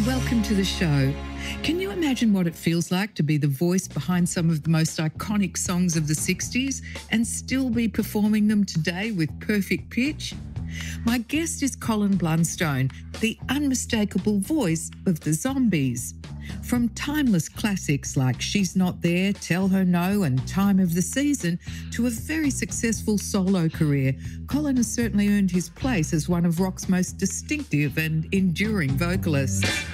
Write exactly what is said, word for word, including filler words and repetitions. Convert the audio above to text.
and welcome to the show. Can you imagine what it feels like to be the voice behind some of the most iconic songs of the sixties and still be performing them today with perfect pitch? My guest is Colin Blunstone, the unmistakable voice of the Zombies. From timeless classics like She's Not There, Tell Her No and Time of the Season to a very successful solo career, Colin has certainly earned his place as one of rock's most distinctive and enduring vocalists.